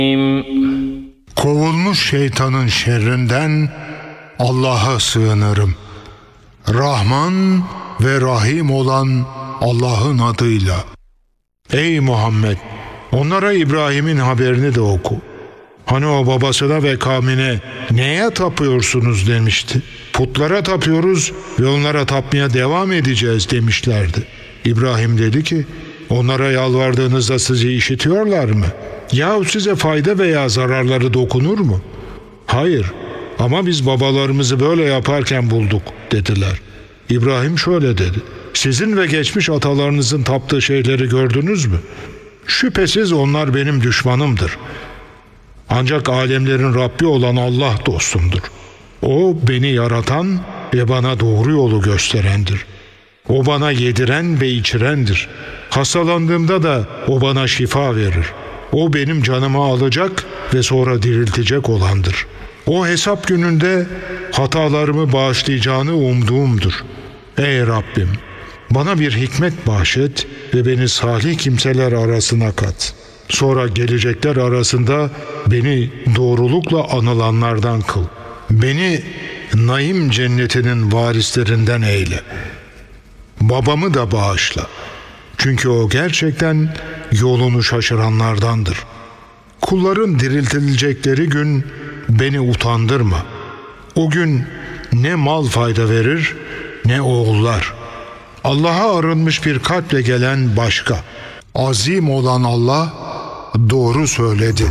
Kovulmuş şeytanın şerrinden Allah'a sığınırım. Rahman ve Rahim olan Allah'ın adıyla. Ey Muhammed! Onlara İbrahim'in haberini de oku. Hani o babasına ve kavmine neye tapıyorsunuz demişti. Putlara tapıyoruz ve onlara tapmaya devam edeceğiz demişlerdi. İbrahim dedi ki, onlara yalvardığınızda sizi işitiyorlar mı? Yahu size fayda veya zararları dokunur mu? Hayır, ama biz babalarımızı böyle yaparken bulduk dediler. İbrahim şöyle dedi, sizin ve geçmiş atalarınızın taptığı şeyleri gördünüz mü? Şüphesiz onlar benim düşmanımdır. Ancak alemlerin Rabbi olan Allah dostumdur. O beni yaratan ve bana doğru yolu gösterendir. O bana yediren ve içirendir. Hastalandığımda da o bana şifa verir. O benim canımı alacak ve sonra diriltecek olandır. O hesap gününde hatalarımı bağışlayacağını umduğumdur. Ey Rabbim! Bana bir hikmet bahşet ve beni salih kimseler arasına kat. Sonra gelecekler arasında beni doğrulukla anılanlardan kıl. Beni naim cennetinin varislerinden eyle. Babamı da bağışla. Çünkü o gerçekten yolunu şaşıranlardandır. Kulların diriltilecekleri gün beni utandırma. O gün ne mal fayda verir ne oğullar. Allah'a arınmış bir kalple gelen başka. Azim olan Allah doğru söyledi.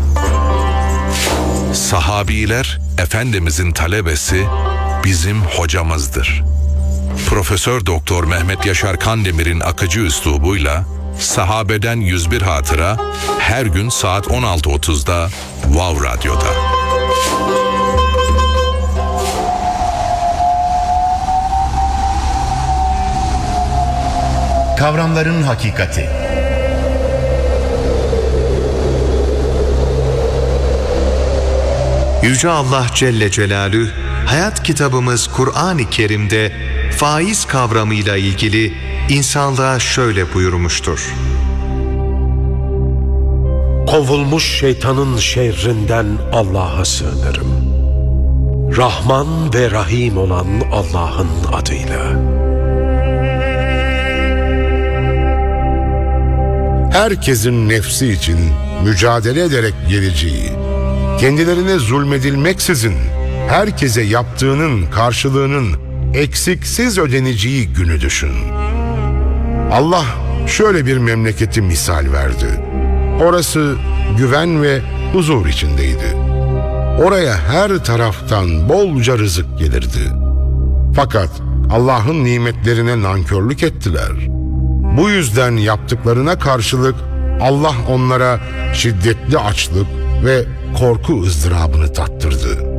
Sahabiler Efendimizin talebesi bizim hocamızdır. Profesör Doktor Mehmet Yaşar Kandemir'in akıcı üslubuyla sahabeden 101 hatıra her gün saat 16.30'da Wow Radyo'da. Kavramların hakikati. Yüce Allah Celle Celaluhu, hayat kitabımız Kur'an-ı Kerim'de faiz kavramıyla ilgili insanlığa şöyle buyurmuştur. Kovulmuş şeytanın şerrinden Allah'a sığınırım. Rahman ve Rahim olan Allah'ın adıyla. Herkesin nefsi için mücadele ederek geleceği, kendilerine zulmedilmeksizin herkese yaptığının karşılığının eksiksiz ödeneceği günü düşün. Allah şöyle bir memleketi misal verdi. Orası güven ve huzur içindeydi. Oraya her taraftan bolca rızık gelirdi. Fakat Allah'ın nimetlerine nankörlük ettiler. Bu yüzden yaptıklarına karşılık Allah onlara şiddetli açlık ve korku ızdırabını tattırdı.